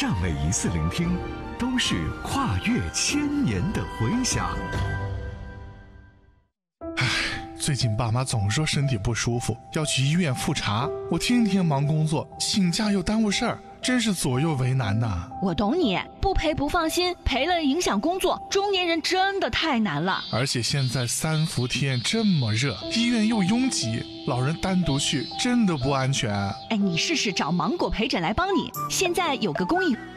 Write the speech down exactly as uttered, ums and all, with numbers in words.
尚未一次聆听，都是跨越千年的回响。 唉，最近爸妈总说身体不舒服，要去医院复查，我天天忙工作，请假又耽误事儿，真是左右为难呐。 我懂你，不陪不放心，陪了影响工作，中年人真的太难了。 而且现在三伏天这么热，医院又拥挤，老人单独去真的不安全。 哎，你试试找芒果陪诊来帮你，现在有个公益